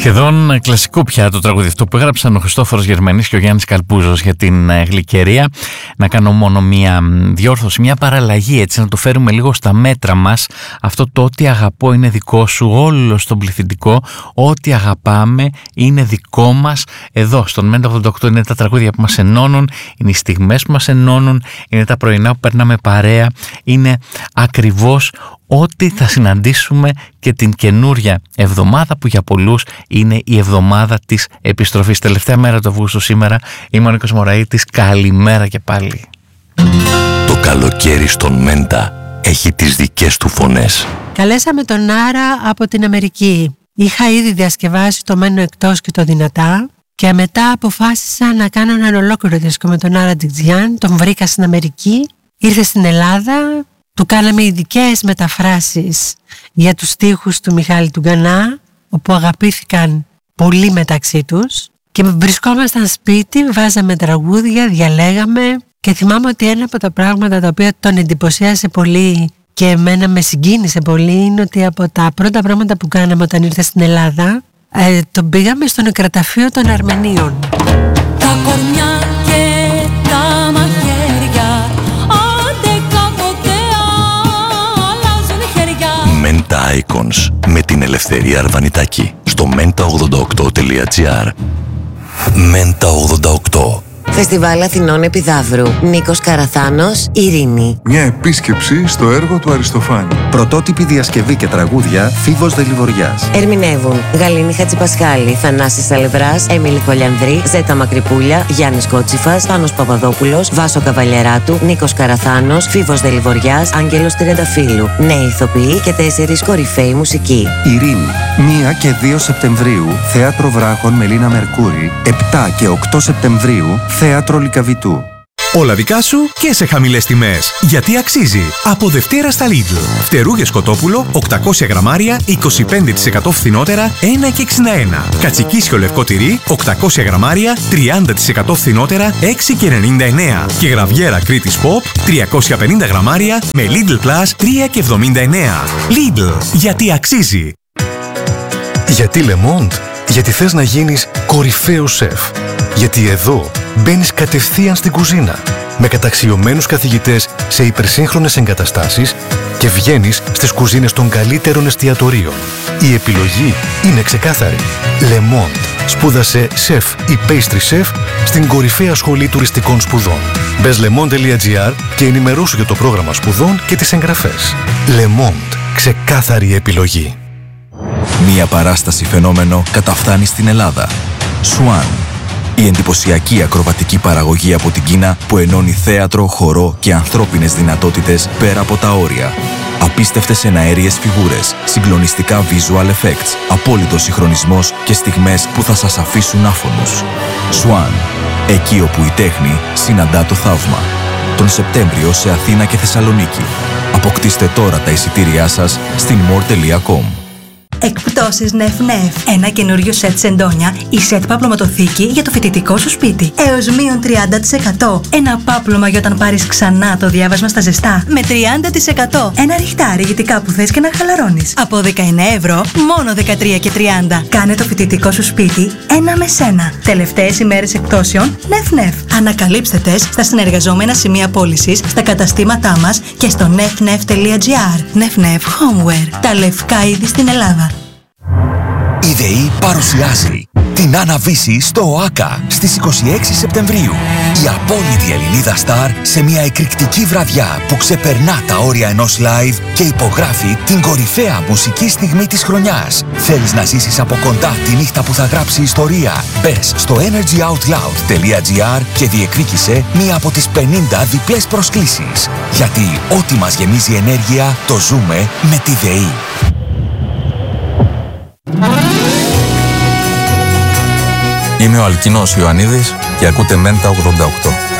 Σχεδόν κλασικό πια το τραγούδι αυτό που έγραψαν ο Χριστόφορος Γερμανής και ο Γιάννης Καλπούζος για την γλυκερία. Να κάνω μόνο μία διόρθωση, μία παραλλαγή, έτσι να το φέρουμε λίγο στα μέτρα μας. Αυτό το «Ό,τι αγαπώ είναι δικό σου», όλο στον πληθυντικό, ό,τι αγαπάμε είναι δικό μας. Εδώ στον Μέντα 88 είναι τα τραγούδια που μας ενώνουν, είναι οι στιγμές που μας ενώνουν, είναι τα πρωινά που περνάμε παρέα, είναι ακριβώς ό,τι θα συναντήσουμε και την καινούρια εβδομάδα που για πολλούς είναι η εβδομάδα της επιστροφής. Τελευταία μέρα του Αυγούστου σήμερα. Είμαι ο Νίκος Μωραΐτης. Καλημέρα και πάλι. Το καλοκαίρι στον Μέντα έχει τις δικές του φωνές. Καλέσαμε τον Άρα από την Αμερική. Είχα ήδη διασκευάσει το «Μένω εκτός» και το «Δυνατά» και μετά αποφάσισα να κάνω έναν ολόκληρο δίσκο με τον Άρα Τζιτζιάν. Τον βρήκα στην Αμερική, ήρθε στην Ελλάδα. Του κάναμε ειδικές μεταφράσεις για τους στίχους του Μιχάλη Τουγκανά, όπου αγαπήθηκαν πολύ μεταξύ τους και βρισκόμασταν σπίτι, βάζαμε τραγούδια, διαλέγαμε και θυμάμαι ότι ένα από τα πράγματα τα οποία τον εντυπωσίασε πολύ και εμένα με συγκίνησε πολύ είναι ότι από τα πρώτα πράγματα που κάναμε όταν ήρθε στην Ελλάδα τον πήγαμε στο νεκροταφείο των Αρμενίων. Τα κορμιά και τα μαχαίρια Μέντα Icons με την Ελευθερία Αρβανιτάκη στο menta88.gr. Μέντα 88. Φεστιβάλ Αθηνών Επιδαύρου. Νίκος Καραθάνος, Ειρήνη. Μια επίσκεψη στο έργο του Αριστοφάνη. Πρωτότυπη διασκευή και τραγούδια Φίβος Δελιβοριάς. Ερμηνεύουν Γαλήνη Χατζηπασχάλη, Θανάσης Σαλευράς, Έμιλη Χολιανδρή, Ζέτα Μακρυπούλια, Γιάννης Κότσιφας, Πάνος Παπαδόπουλος, Βάσο Καβαλιαράτου, Νίκος Καραθάνος, Φίβος Δελιβοριάς, Άγγελος Τριανταφύλου. Νέοι ηθοποιοί και 4 κορυφαίοι μουσικοί. Ειρήνη. 1 και 2 Σεπτεμβρίου, Θέατρο Βράχων Μελίνα Μερκούρη. 7 και 8 Σεπτεμβρίου, Θέατρο Λυκαβητού. Όλα δικά σου και σε χαμηλές τιμές. Γιατί αξίζει. Από Δευτέρα στα Lidl. Φτερούγες κοτόπουλο 800 γραμμάρια 25% φθηνότερα 1,61. Κατσικίσιο λευκό τυρί 800 γραμμάρια 30% φθηνότερα 6,99. Και γραβιέρα Κρήτης Pop 350 γραμμάρια με Lidl Plus 3,79. Lidl. Γιατί αξίζει. Γιατί Le Monde. Γιατί θες να γίνεις κορυφαίος σεφ. Γιατί εδώ μπαίνεις κατευθείαν στην κουζίνα με καταξιωμένους καθηγητές σε υπερσύγχρονες εγκαταστάσεις και βγαίνεις στις κουζίνες των καλύτερων εστιατορίων. Η επιλογή είναι ξεκάθαρη. Le Monde. Σπούδασε σεφ ή pastry chef στην κορυφαία σχολή τουριστικών σπουδών. Μπες lemonde.gr και ενημερώσου για το πρόγραμμα σπουδών και τις εγγραφές. Le Monde. Ξεκάθαρη επιλογή. Μία παράσταση φαινόμενο καταφθάνει στην Ελλάδα. Swan. Η εντυπωσιακή ακροβατική παραγωγή από την Κίνα που ενώνει θέατρο, χορό και ανθρώπινες δυνατότητες πέρα από τα όρια. Απίστευτες εναέριες φιγούρες, συγκλονιστικά visual effects, απόλυτος συγχρονισμός και στιγμές που θα σας αφήσουν άφωνους. Swan. Εκεί όπου η τέχνη συναντά το θαύμα. Τον Σεπτέμβριο σε Αθήνα και Θεσσαλονίκη. Αποκτήστε τώρα τα εισιτήριά σας στην more.com. Εκπτώσεις Νεφ. Ένα καινούριο σετ σεντόνια ή σετ παπλωματοθήκη για το φοιτητικό σου σπίτι. Έως μείον 30%. Ένα πάπλωμα για όταν πάρεις ξανά το διάβασμα στα ζεστά. Με 30%. Ένα ριχτάρι ηγητικά που θες και να χαλαρώνεις. Από 19€, μόνο 13,30. Κάνε το φοιτητικό σου σπίτι ένα με σένα. Τελευταίες ημέρες εκπτώσεων Νεφ. Ανακαλύψτε τες στα συνεργαζόμενα σημεία πώλησης, στα καταστήματά μας και στο nefnef.gr. Νεφ Homeware. Τα λευκά είδη στην Ελλάδα. Η ΔΕΗ παρουσιάζει την Άννα Βύση στο ΟΑΚΑ στις 26 Σεπτεμβρίου. Η απόλυτη Ελληνίδα στάρ σε μια εκρηκτική βραδιά που ξεπερνά τα όρια ενός live και υπογράφει την κορυφαία μουσική στιγμή της χρονιάς. Θέλεις να ζήσεις από κοντά τη νύχτα που θα γράψει ιστορία? Μπες στο energyoutloud.gr και διεκδίκησε μία από τις 50 διπλές προσκλήσεις. Γιατί ό,τι μας γεμίζει ενέργεια το ζούμε με τη ΔΕΗ. Είμαι ο Αλκινός Ιωαννίδης και ακούτε Μέντα 88.